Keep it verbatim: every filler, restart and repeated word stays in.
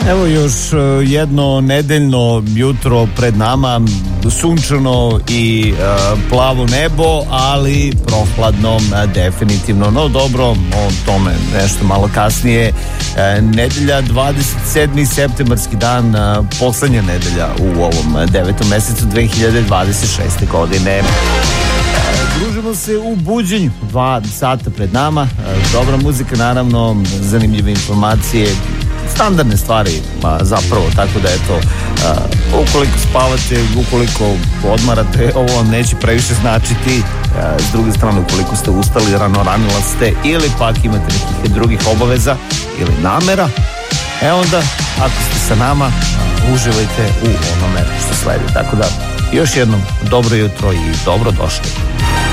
Evo još jedno nedeljno jutro pred nama, sunčano i uh, plavo nebo, ali prohladno definitivno. No dobro, o tome nešto malo kasnije. E, nedelja dvadeset sedmi septembarski dan, uh, poslednja nedelja u ovom devetom mesecu dve hiljade dvadeset šeste godine. E, družimo se u buđenju, dva sata pred nama, e, dobra muzika naravno, zanimljive informacije, standardne stvari, ma, zapravo, tako da eto, uh, ukoliko spavate, ukoliko odmarate, ovo vam neće previše značiti. Uh, s druge strane, ukoliko ste ustali rano, ranila ste ili pak imate nekih drugih obaveza ili namera, e onda, ako ste sa nama, uh, uživajte u onome što sledi. Tako da, još jednom dobro jutro i dobro došli.